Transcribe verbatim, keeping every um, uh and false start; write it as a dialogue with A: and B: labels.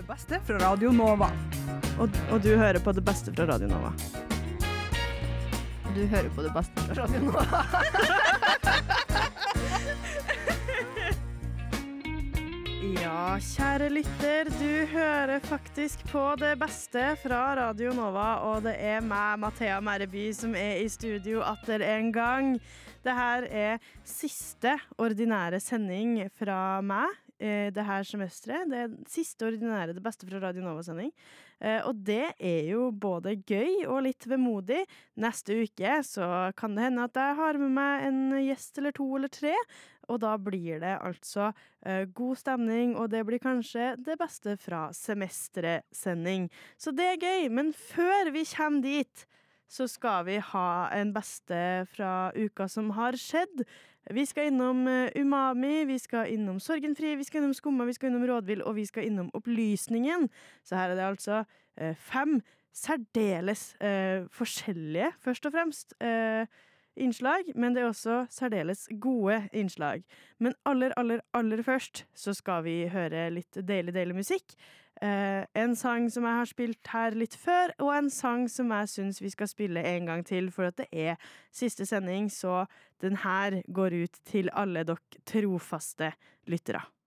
A: beste fra Radio Nova.
B: Og, og du hører på det beste fra Radio Nova.
C: Du hører på det beste fra Radio Nova.
B: Ja, kjære lytter, du hører faktisk på det beste fra Radio Nova, og det er meg, Mathea Merreby, som er i studio atter en gang. Dette er siste ordinære sending fra meg. Det her semesteret, det er siste ordinære Det beste fra Radio Nova-sending. Og det er jo både gøy og litt vemodig. Neste uke så kan det hende at jeg har med meg en gjest eller to eller tre, og da blir det altså god stemning, og det blir kanskje det beste fra semesteret-sending. Så det er gøy, men før vi kommer dit, så skal vi ha en beste fra uka som har skjedd. Vi skal innom Umami, vi skal innom Sorgenfri, vi skal innom Skumma, vi skal innom Rådvill, og vi skal innom Opplysningen. Så her er det altså eh, fem særdeles eh, forskjellige, først og fremst, eh, innslag, men det er også særdeles gode innslag. Men aller, aller, aller først så skal vi høre litt deilig, deilig musikk. Eh, en sang som jeg har spilt her litt før, og en sang som jeg synes vi skal spille en gang til, for at det er siste sending, så den her går ut til alle dere trofaste lyttere.